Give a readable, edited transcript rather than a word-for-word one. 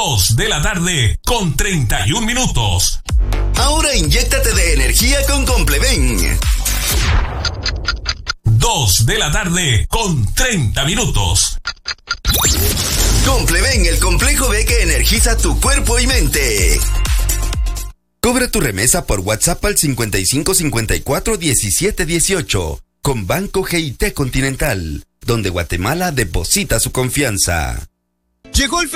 2 de la tarde con 31 minutos. Ahora inyéctate de energía con Compleven. 2 de la tarde con 30 minutos. Compleven, el complejo B que energiza tu cuerpo y mente. Cobra tu remesa por WhatsApp al 5554-1718 con Banco GIT Continental, donde Guatemala deposita su confianza. Llegó el